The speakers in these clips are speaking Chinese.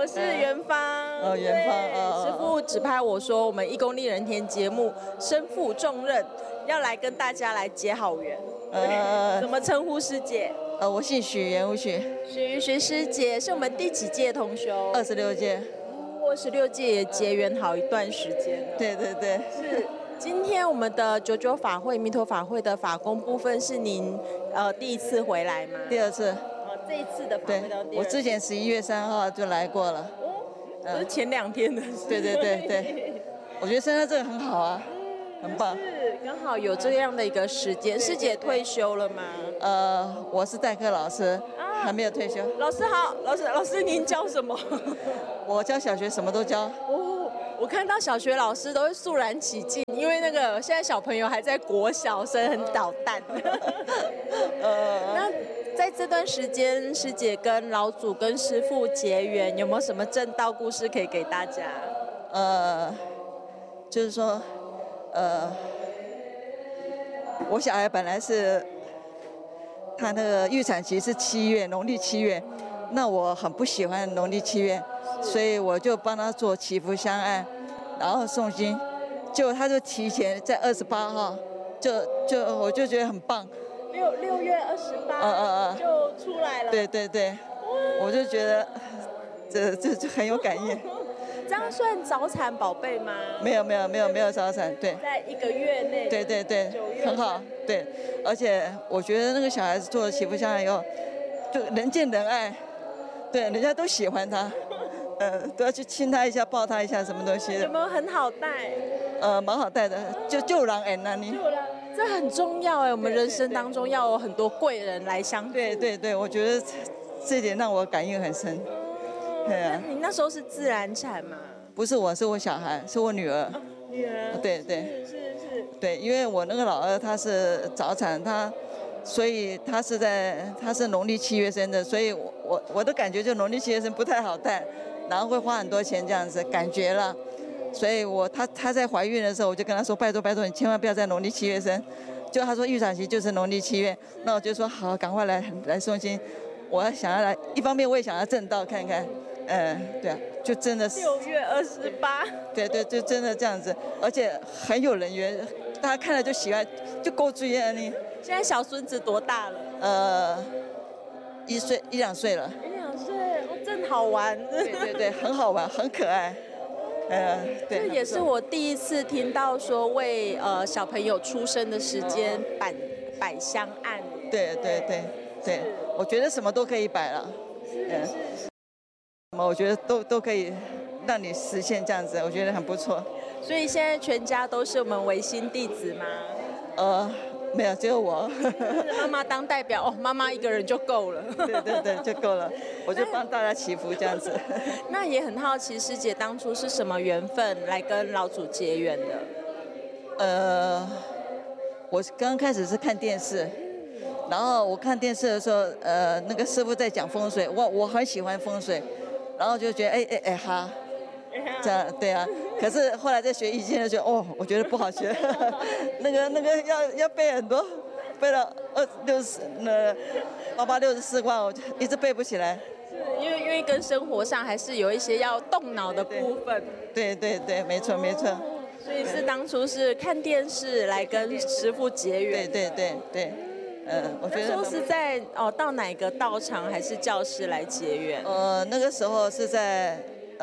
是元芳。 元芳师傅指派我说，我们义工丽人田节目身负重任，要来跟大家来结好缘。怎么称呼师姐？ 我姓许，严无许。 许师姐是我们第几届同修 ？26届。 26届也结缘好一段时间了。 对对对。 是。今天我们的99法会弥陀法会的法工部分是您第一次回来吗？ 第二次。 这一次的法会到第二次。 我之前11月3号就来过了。 不是前2天的事。 对对对对。我觉得现在这个很好啊，很棒。 是，刚好有这样的一个时间。师姐退休了吗？ 我是代课老师，还没有退休。 老师好，老师您教什么？ 我教小学什么都教。 我看到小学老师都会肃然起敬，因为那个现在小朋友还在国小生，很捣蛋。那在这段时间，师姐跟老祖跟师父结缘，有没有什么正道故事可以给大家？ 就是说，我小孩本来是他那个预产期是7月，农历7月，那我很不喜欢农历7月。所以我就帮他做祈福香案，然后诵经，结果他就提前在28号，我就觉得很棒。 6月28就出来了。 对对对，我就觉得这很有感应。 这样算早产宝贝吗？ 没有早产，对。 在1个月内。 对对对，很好，对。而且我觉得那个小孩子做了祈福香案以后，就人见人爱，对，人家都喜欢他。都要去亲他一下，抱他一下，什么东西的。 有没有很好带？ 蛮好带的，就让人啊你。 这很重要哎，我们人生当中要有很多贵人来相助。 对对对，我觉得这点让我感应很深。对啊。 你那时候是自然产吗？ 不是我，是我小孩，是我女儿。 女儿。 对对。 是。 对，因为我那个老二他是早产，所以他是农历7月生的，所以我的感觉就农历7月生不太好带。然后会花很多钱这样子，感觉了，所以她在怀孕的时候，我就跟她说，拜托你千万不要在农历7月生。就她说预产期就是农历7月，那我就说好，赶快来诵经。我想要来，一方面我也想要正道看看，对啊，就真的是 6月28。对对，就真的这样子，而且很有人缘，大家看了就喜欢，就够注意啊你。 现在小孙子多大了 ？1岁1、2岁了。 1、2岁。真好玩。 对对，很好玩，很可爱。 对。这也是我第一次听到说为小朋友出生的时间摆香案。 对对对对，我觉得什么都可以摆了。我觉得都可以让你实现这样子，我觉得很不错。 所以现在全家都是我们维新弟子吗？ 没有，只有我。 妈妈当代表，妈妈一个人就够了。 对对对，就够了。我就帮大家祈福这样子。 那也很好奇，师姐当初是什么缘分来跟老祖结缘的？ 我刚开始是看电视，然后我看电视的时候，那个师父在讲风水，我很喜欢风水，然后就觉得哈。这样对啊，可是后来在学易经的时候，我觉得不好学，那个要背很多，背了8864卦，我就一直背不起来。 是因为跟生活上还是有一些要动脑的部分。 对对对，没错没错。 所以是当初是看电视来跟师父结缘。 对对对对，我觉得。 那时候是在到哪个道场还是教室来结缘？ 那个时候是在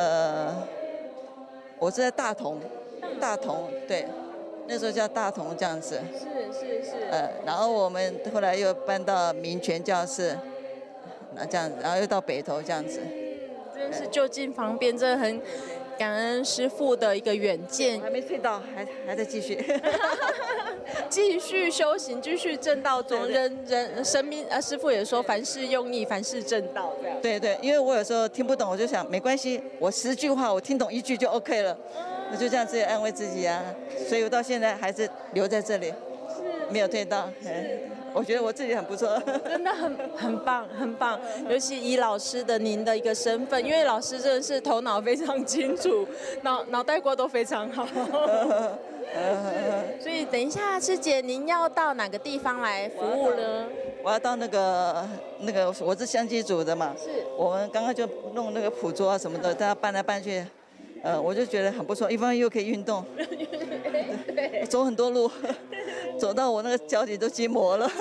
我是在大同，对，那时候叫大同这样子。 是。 然后我们后来又搬到民权教室，这样，然后又到北投这样子。 真是就近方便，真的很感恩师父的一个远见。 还没退到，还在继续。 继续修行，继续正道中，人生命师父也说，凡事用意，凡事正道这样。 对对，因为我有时候听不懂，我就想没关系，我10句话我听懂1句就 OK 了，我就这样自己安慰自己啊。所以我到现在还是留在这里，没有退到。我觉得我自己很不错。 真的很棒，很棒。尤其以老师的您的一个身份，因为老师真的是头脑非常清楚，脑袋瓜都非常好。所以等一下，师姐您要到哪个地方来服务呢？ 我要到那个我是相机组的嘛， 是我们刚刚就弄那个捕捉啊什么的，大家搬来搬去，我就觉得很不错，一方面又可以运动，对，走很多路，走到我那个脚底都筋膜了。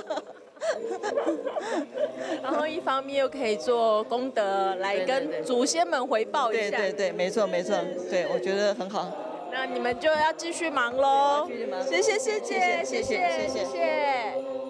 然后一方面又可以做功德，来跟祖先们回报一下。 对，没错，对，我觉得很好。 那你们就要继续忙喽。 继续忙。 谢谢。 谢谢。